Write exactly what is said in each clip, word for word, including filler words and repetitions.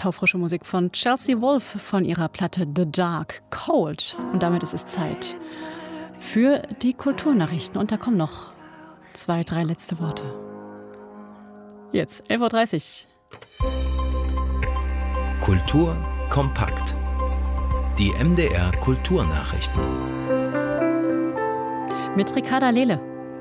taufrische Musik von Chelsea Wolfe von ihrer Platte The Dark Cold. Und damit ist es Zeit für die Kulturnachrichten. Und da kommen noch zwei, drei letzte Worte. Jetzt, elf Uhr dreißig. Kultur kompakt. Die M D R Kulturnachrichten. Mit Ricarda Lehle.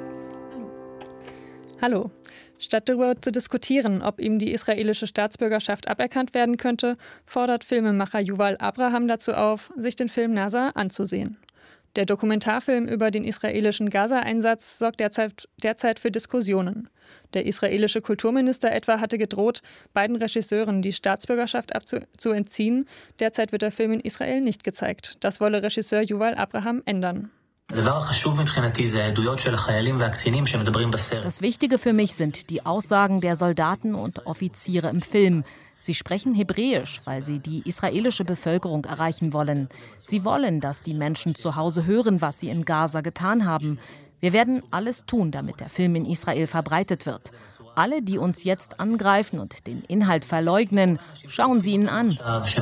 Hallo. Statt darüber zu diskutieren, ob ihm die israelische Staatsbürgerschaft aberkannt werden könnte, fordert Filmemacher Yuval Abraham dazu auf, sich den Film Nasa anzusehen. Der Dokumentarfilm über den israelischen Gaza-Einsatz sorgt derzeit, derzeit für Diskussionen. Der israelische Kulturminister etwa hatte gedroht, beiden Regisseuren die Staatsbürgerschaft abzu- zu entziehen. Derzeit wird der Film in Israel nicht gezeigt. Das wolle Regisseur Yuval Abraham ändern. Das Wichtige für mich sind die Aussagen der Soldaten und Offiziere im Film. Sie sprechen Hebräisch, weil sie die israelische Bevölkerung erreichen wollen. Sie wollen, dass die Menschen zu Hause hören, was sie in Gaza getan haben. Wir werden alles tun, damit der Film in Israel verbreitet wird. Alle, die uns jetzt angreifen und den Inhalt verleugnen, schauen Sie ihn an.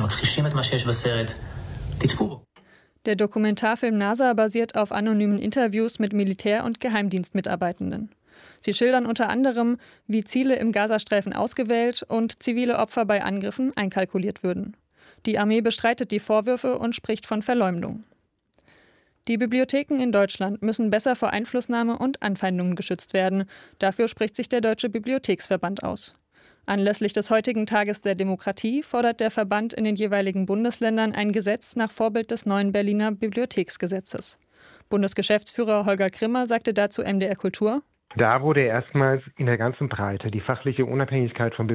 Der Dokumentarfilm Nasa basiert auf anonymen Interviews mit Militär- und Geheimdienstmitarbeitenden. Sie schildern unter anderem, wie Ziele im Gazastreifen ausgewählt und zivile Opfer bei Angriffen einkalkuliert würden. Die Armee bestreitet die Vorwürfe und spricht von Verleumdung. Die Bibliotheken in Deutschland müssen besser vor Einflussnahme und Anfeindungen geschützt werden. Dafür spricht sich der Deutsche Bibliotheksverband aus. Anlässlich des heutigen Tages der Demokratie fordert der Verband in den jeweiligen Bundesländern ein Gesetz nach Vorbild des neuen Berliner Bibliotheksgesetzes. Bundesgeschäftsführer Holger Krimmer sagte dazu M D R Kultur: Da wurde erstmals in der ganzen Breite die fachliche Unabhängigkeit von